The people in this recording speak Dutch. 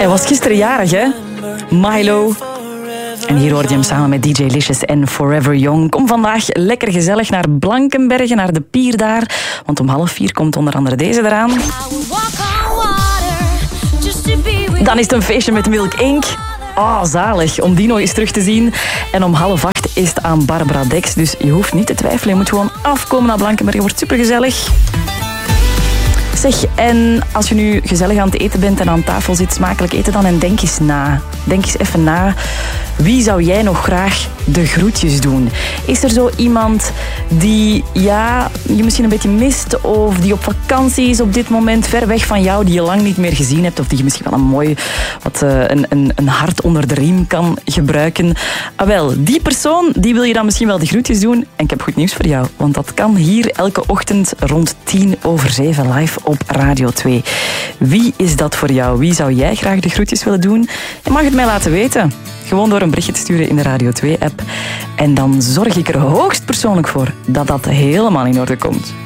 Hij was gisteren jarig, hè? Milo. En hier hoorde je hem samen met DJ Licious en Forever Young. Kom vandaag lekker gezellig naar Blankenbergen, naar de pier daar. Want om 3:30 komt onder andere deze eraan. Dan is het een feestje met Milk Inc. Zalig om die nog eens terug te zien. En om 7:30 is het aan Barbara Dex. Dus je hoeft niet te twijfelen. Je moet gewoon afkomen naar Blankenbergen. Wordt supergezellig. Zeg, en als je nu gezellig aan het eten bent en aan tafel zit, smakelijk eten dan en denk eens na. Denk eens even na. Wie zou jij nog graag de groetjes doen? Is er zo iemand die je misschien een beetje mist of die op vakantie is op dit moment ver weg van jou, die je lang niet meer gezien hebt of die je misschien wel een mooi een hart onder de riem kan gebruiken? Wel, die persoon die wil je dan misschien wel de groetjes doen. En ik heb goed nieuws voor jou, want dat kan hier elke ochtend rond 6:50 live op Radio 2. Wie is dat voor jou? Wie zou jij graag de groetjes willen doen? Je mag het mij laten weten. Gewoon door een berichtje te sturen in de Radio 2-app. En dan zorg ik er hoogstpersoonlijk voor dat dat helemaal in orde komt.